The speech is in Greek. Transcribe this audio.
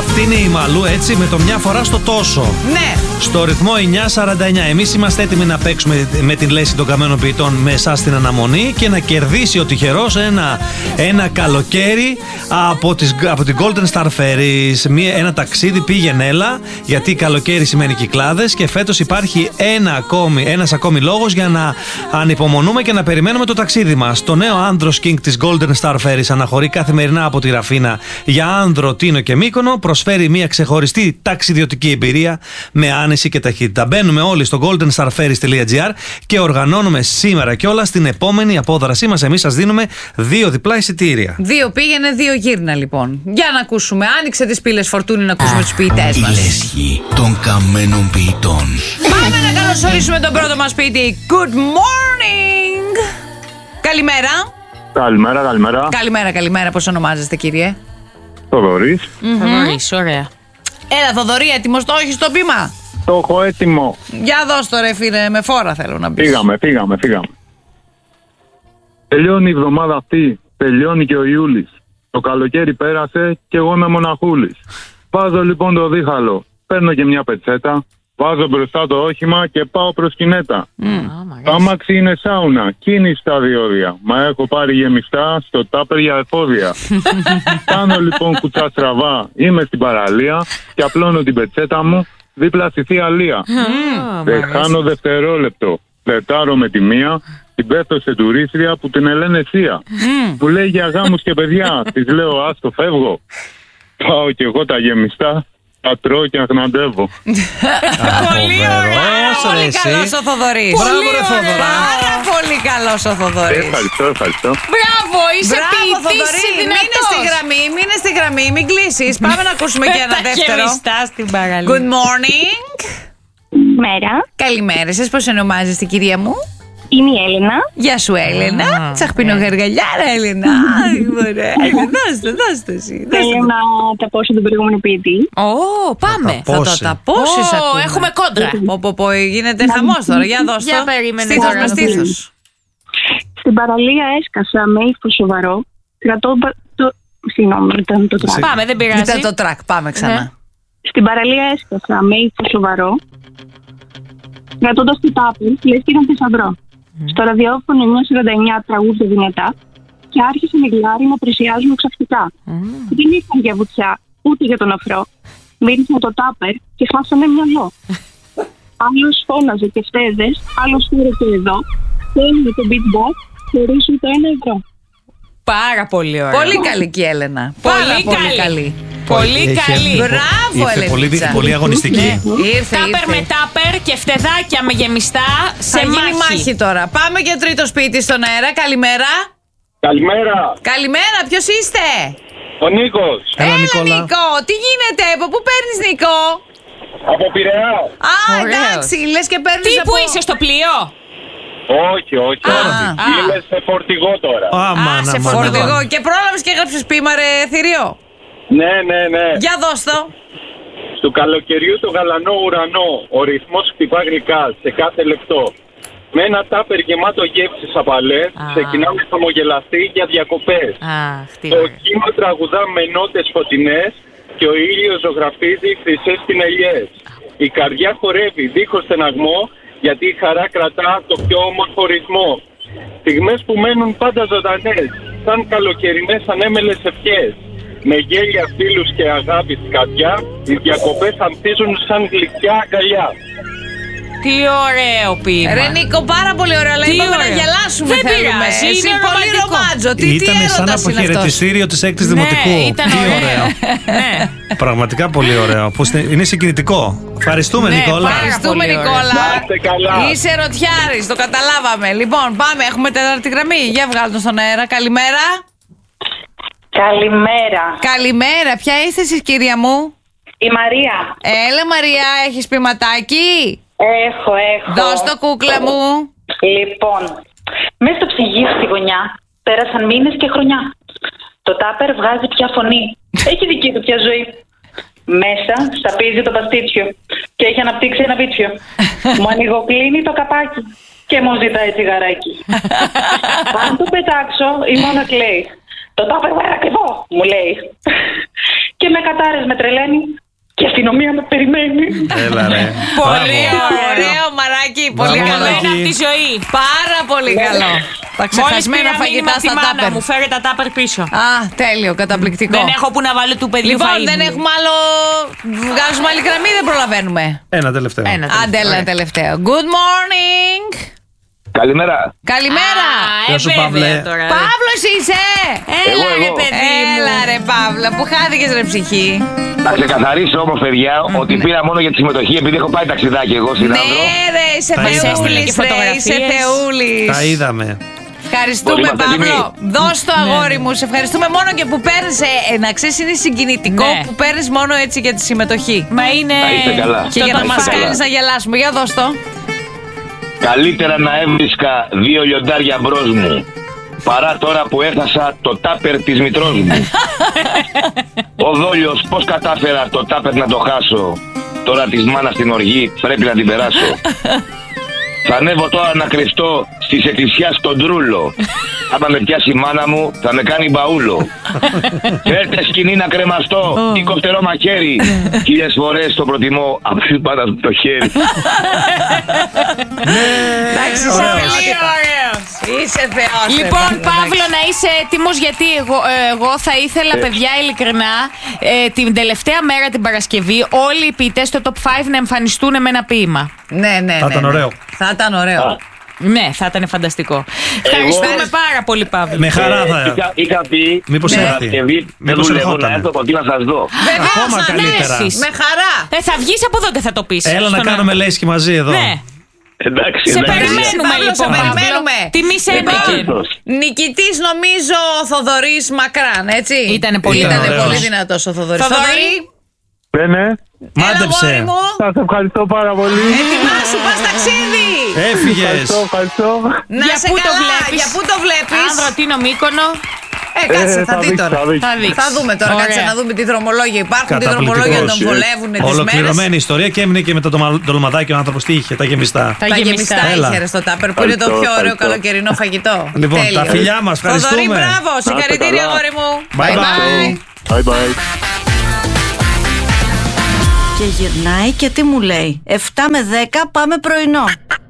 Αυτή είναι η Μαλού, έτσι, με το μια φορά στο τόσο. Ναι. Στο ρυθμό 949. Εμείς είμαστε έτοιμοι να παίξουμε με την λέξη των καμένων ποιητών με εσάς στην αναμονή και να κερδίσει ο τυχερός ένα καλοκαίρι από την Golden Star Ferries. Ένα ταξίδι πήγαινε έλα, γιατί καλοκαίρι σημαίνει Κυκλάδες και φέτος υπάρχει ένας ακόμη λόγος για να ανυπομονούμε και να περιμένουμε το ταξίδι μας. Το νέο Andros King της Golden Star Ferries αναχωρεί καθημερινά από τη Ραφίνα για Άνδρο, Τίνο και Μύκονο. Προσφέρει μια ξεχωριστή ταξιδιωτική εμπειρία με άνεση και ταχύτητα. Μπαίνουμε όλοι στο goldenstarferries.gr και οργανώνουμε σήμερα κιόλας την επόμενη απόδρασή μας. Εμείς σας δίνουμε 2 διπλά εισιτήρια. 2 πήγαινε, 2 γύρνα λοιπόν. Για να ακούσουμε. Άνοιξε τις πύλες, Φορτούνη, να ακούσουμε τους ποιητές μας. Η λέσχη των καμένων ποιητών. Πάμε να καλωσορίσουμε τον πρώτο μας ποιητή. Good morning. Καλημέρα. Καλημέρα. Πώς ονομάζεστε, κύριε? Θοδωρής. Θοδωρής, ωραία. Έλα, Θοδωρή, έτοιμος το έχεις το πείμα? Το έχω έτοιμο. Για δώσ' το ρε φίλε, με φόρα θέλω να μπεις. Φύγαμε. Τελειώνει η εβδομάδα αυτή, τελειώνει και ο Ιούλης. Το καλοκαίρι πέρασε και εγώ είμαι μοναχούλης. Βάζω λοιπόν το δίχαλο, παίρνω και μια πετσέτα, βάζω μπροστά το όχημα και πάω προς Κινέτα. Το αμάξι είναι σάουνα, κίνηση στα διόδια. Μα έχω πάρει γεμιστά στο τάπερ για εφόδια. Κάνω λοιπόν κουτσά στραβά, είμαι στην παραλία και απλώνω την πετσέτα μου δίπλα στη Θεία Λία. Δεν χάνω δευτερόλεπτο. Φλερτάρω με τη μία, την πέφτω σε τουρίστρια που την λένε Θεία. Που λέει για γάμους και παιδιά. Της λέω άστο φεύγω. Πάω κι εγώ τα γεμιστά, τα τρώω και αγναντεύω. Πολύ ωραία. Πολύ καλός ο Θοδωρής. Πάρα πολύ καλός ο Θοδωρής. Ευχαριστώ. Μπράβο, είσαι ποιητής δυνατός. Μείνε στη γραμμή, μην κλείσεις. Πάμε να ακούσουμε και ένα δεύτερο. Στην παραλία. Good morning. Μέρα. Καλημέρα σας, πώς ονομάζεστε, κυρία μου? Είμαι η Έλενα. Γεια σου, Έλενα. Τσαχπινογαργαλιάρα, Έλενα. Ωραία. Δώστε εσύ. Θέλω να ταπώσω τον προηγούμενο ποιητή. Πάμε. Θα το ταπώσεις ακούμε. Έχουμε κόντρα. Πω, γίνεται χαμός τώρα. Για δώσ' το. Για περίμενε. Στήθος. Στην παραλία έσκασα με ύφος σοβαρό. Κρατώ το... Συγγνώμη, ήταν το τρακ. Πάμε, δεν πειράζει. Ήταν το τρακ, πάμε ξανά. Στην παραλία έσκασα με ύφος σοβαρό. Κρατώντας το τάπερ, λες και ήταν θησαυρό. Στο ραδιόφωνο 949 τραγούδια δυνατά και άρχισε με γλάρι να πλησιάζουμε ξαφνικά. Δεν ήρθαν για βουτιά, ούτε για τον αφρό. Μύρισαν το τάπερ και χάσαμε μυαλό. Άλλος φώναζε και φταίδες, άλλος φέρε και εδώ. Θέλουμε το beatbox χωρίς ούτε €1. Πάρα πολύ ωραία. Πολύ καλή και η Έλενα. Πολύ καλή. Πολύ καλή. Μπράβο, Ελένη. Πολύ αγωνιστική. Τάπερ με τάπερ και φτεδάκια με γεμιστά σε μάχη τώρα. Πάμε και τρίτο σπίτι στον αέρα. Καλημέρα. Καλημέρα, ποιος είστε? Ο Νίκος. Έλα, Νίκο, τι γίνεται, από πού παίρνεις, Νίκο? Από Πειραιά. Εντάξει, λες και παίρνεις Τι από... που είσαι στο πλοίο? Όχι. Είμαι σε φορτηγό τώρα. Σε φορτηγό. Και πρόλαβες και έγραψες ποίημα, ρε θηρίο? Ναι. Για δώσ' το. Του καλοκαιριού το γαλανό ουρανό, ο ρυθμός χτυπά γλυκά σε κάθε λεπτό. Με ένα τάπερ γεμάτο γεύσεις απαλές, ξεκινάμε χαμογελαστοί για διακοπές. Το κύμα τραγουδά με νότες φωτεινές και ο ήλιος ζωγραφίζει χρυσές πινελιές. Η καρδιά χορεύει δίχως στεναγμό, γιατί η χαρά κρατά το πιο όμορφο ρυθμό. Στιγμές που μένουν πάντα ζωντανές, σαν καλοκαιρινές ανέμελες ευχές. Με γέλια, φίλους και αγάπη στην καρδιά, οι διακοπές ανθίζουν σαν γλυκιά αγκαλιά. Τι ωραίο ποίημα. Ρε Νίκο, πάρα πολύ ωραίο, αλλά είπαμε να γελάσουμε. Δεν πειράζει, είναι πολύ ρομάντζο. Ήταν σαν αποχαιρετιστήριο της 6ης Δημοτικού. Ήταν ωραίο. Πραγματικά πολύ ωραίο. Είναι συγκινητικό. Ευχαριστούμε, Νικόλα. Ευχαριστούμε, Νικόλα. Είσαι ρωτιάρης, το καταλάβαμε. Λοιπόν, πάμε, έχουμε τέταρτη γραμμή. Για βγάλτε τον στον αέρα. Καλημέρα. Καλημέρα, ποια είστε εσείς, κυρία μου? Η Μαρία. Έλα, Μαρία, έχεις ποιηματάκι? Έχω. Δώσ' το, κούκλα μου. Λοιπόν, μέσα στο ψυγείο στη γωνιά πέρασαν μήνες και χρονιά. Το τάπερ βγάζει πια φωνή. Έχει δική του πια ζωή. Μέσα σταπίζει το παστίτσιο και έχει αναπτύξει ένα βίτσιο. Μου ανοιγοκλίνει το καπάκι και μου ζητάει τσιγαράκι. Αν το πετάξω, η μόνα κλαίει. Το τάπερ είναι ακριβό, μου λέει. Και με κατάρες με τρελαίνει. Και η αστυνομία με περιμένει. Έλα ρε. Πολύ ωραίο, Μαράκι. Πολύ καλό. Είναι από τη ζωή. Πάρα πολύ καλό. Τα ξεχασμένα φαγητά στα τάπερ. Μου φέρε τα τάπερ πίσω. Α, τέλειο, καταπληκτικό. Δεν έχω που να βάλω του παιδιού Λοιπόν, φαΐ δεν μου. έχουμε άλλο. Βγάζουμε άλλη γραμμή, δεν προλαβαίνουμε. Ένα τελευταίο. Άντε, ένα τελευταίο. Good morning. Καλημέρα. Καλημέρα. Γεια σου, Παύλε. Παύλος είσαι. Έλα Εγώ. ρε παιδί μου. Έλα ρε Παύλα, που χάθηκες ρε ψυχή. Θα ξεκαθαρίσω όμως, παιδιά, ότι πήρα μόνο για τη συμμετοχή επειδή έχω πάει ταξιδάκι εγώ στην Άνδρο. Ναι ρε, είσαι Τα είδαμε. θεούλης ρε, είσαι θεούλης. Τα είδαμε. Ευχαριστούμε Πολύ είμαστε Παύλο. έτοιμοι. Δώσ' το αγόρι μου. Σε ευχαριστούμε μόνο και που παίρνεις. Να ξέρεις, είναι συγκινητικό Ναι. που παίρνεις μόνο έτσι για τη συμμετοχή. Μα είναι. Να είστε καλά. Και για να είστε μας καλά. κάνεις να γελάσουμε. Για δώσ' το. Καλύτερα να έβρισκα 2 λιοντάρια μπρος μου παρά τώρα που έχασα το τάπερ της μητρός μου. Ο Δόλιος πώς κατάφερα το τάπερ να το χάσω. Τώρα της μάνας στην οργή πρέπει να την περάσω. Θα ανέβω τώρα να κρυφτώ στις εκκλησιάς στον Τρούλο. Άμα με πιάσει η μάνα μου θα με κάνει μπαούλο. Φέρτε σκηνή να κρεμαστώ ή κοφτερό μαχαίρι. 1000 φορές το προτιμώ από τη πάντα το χέρι. Εντάξει, είσαι πολύ ωραίος. Είσαι θεός. Λοιπόν, Παύλο, να είσαι έτοιμος, γιατί εγώ θα ήθελα, παιδιά, ειλικρινά, την τελευταία μέρα, την Παρασκευή, όλοι οι ποιητές στο Top 5 να εμφανιστούν με ένα ποίημα. Ναι. Θα ήταν ωραίο. Θα ήταν ωραίο. Ναι, θα ήταν φανταστικό. Ευχαριστούμε πάρα πολύ, Παύλο. Με χαρά θα. Είχα πει Μήπως την έρθει. Παρασκευή δεν Μήπως δουλεύω να ερχότανε. έρθω από εκεί να σας δω. Βεβαίως, Ακόμα αν καλύτερα. έρθεις. Με χαρά. Θα βγεις από εδώ και θα το πεις. Έλα να στον κάνουμε λέσκι μαζί εδώ. Ναι. Εντάξει, Σε εντάξει. περιμένουμε, Παύλο, λοιπόν. σε περιμένουμε. Τιμή σε Λοιπόν, έπαικε. νικητής νομίζω ο Θοδωρής Μακράν, έτσι. Ήτανε πολύ Ήτανε ωραίος. πολύ δυνατός ο Θοδωρής. Θοδωρή. Ναι, Μάντεψε. Έλα, αγόρι μου. σας ευχαριστώ πάρα πολύ. Ετοιμάσου, πας ταξίδι. Έφυγες. Ευχαριστώ. Να Για σε πού το καλά. βλέπεις? Για πού το βλέπεις? Άνδρο, Τίνο, Μύκονο. Κάτσε, θα δει τώρα. Θα δείξει. Θα δούμε τώρα, Ωραία. κάτσε να δούμε τι δρομολόγια υπάρχουν, τι Καταπληκτικός. δρομολόγια τον βολεύουν τις μέρες. Ολοκληρωμένη ιστορία και έμεινε και με το ντολματάκι ο άνθρωπος. Τι είχε, τα γεμιστά. Τα Τα γεμιστά. γεμιστά Έλα. είχε ρε στο τάπερ που είναι το πιο ωραίο Ευχαριστώ. καλοκαιρινό φαγητό. Λοιπόν, Τέλειο. τα φιλιά μας, Θοδωρή, ευχαριστούμε. μπράβο, συγχαρητήρια καλά. αγόρι μου. Bye bye. Bye bye. Και γυρνάει και τι μου λέει? 7 με 10 πάμε πρωινό.